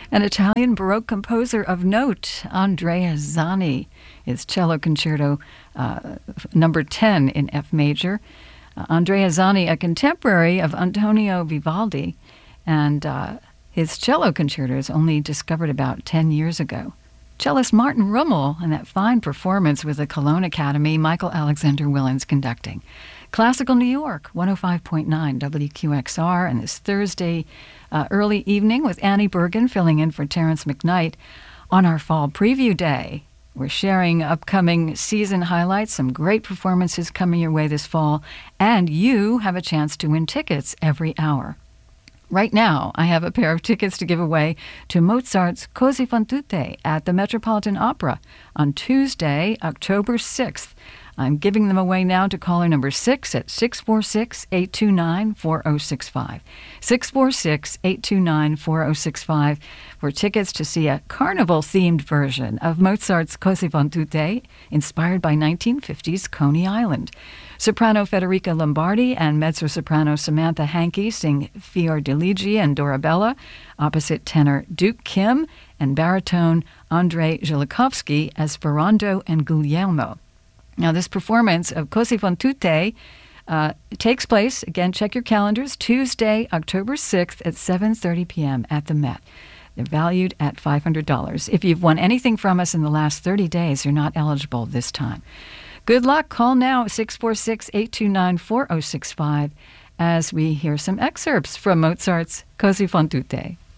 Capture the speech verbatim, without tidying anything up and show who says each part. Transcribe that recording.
Speaker 1: An Italian Baroque composer of note, Andrea Zani, his cello concerto uh, number ten in F major. Uh, Andrea Zani, a contemporary of Antonio Vivaldi, and uh, his cello concertos only discovered about ten years ago. Cellist Martin Rummel and that fine performance with the Cologne Academy, Michael Alexander Willens conducting. Classical New York, one oh five point nine W Q X R, and this Thursday uh, early evening with Annie Bergen filling in for Terrence McKnight on our fall preview day. We're sharing upcoming season highlights, some great performances coming your way this fall, and you have a chance to win tickets every hour. Right now, I have a pair of tickets to give away to Mozart's Così fan tutte at the Metropolitan Opera on Tuesday, October sixth. I'm giving them away now to caller number six at six four six, eight two nine, four oh six five. six four six, eight two nine, four oh six five for tickets to see a carnival-themed version of Mozart's Così fan tutte, inspired by nineteen fifties Coney Island. Soprano Federica Lombardi and mezzo-soprano Samantha Hankey sing Fiordiligi and Dorabella, opposite tenor Duke Kim and baritone Andrei Zhilikovsky as Ferrando and Guglielmo. Now, this performance of Così fan tutte uh, takes place, again, check your calendars, Tuesday, October sixth at seven thirty p.m. at the Met. They're valued at five hundred dollars. If you've won anything from us in the last thirty days, you're not eligible this time. Good luck. Call now at six four six, eight two nine, four oh six five as we hear some excerpts from Mozart's Così fan tutte.